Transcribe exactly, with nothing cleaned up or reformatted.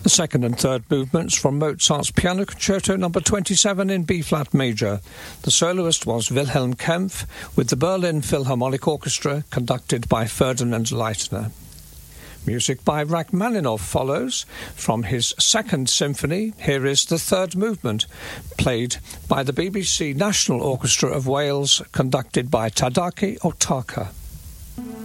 The second and third movements from Mozart's Piano Concerto number twenty-seven in B-flat major. The soloist was Wilhelm Kempff, with the Berlin Philharmonic Orchestra conducted by Ferdinand Leitner. Music by Rachmaninoff follows. From his second symphony, here is the third movement, played by the B B C National Orchestra of Wales, conducted by Tadaki Otaka.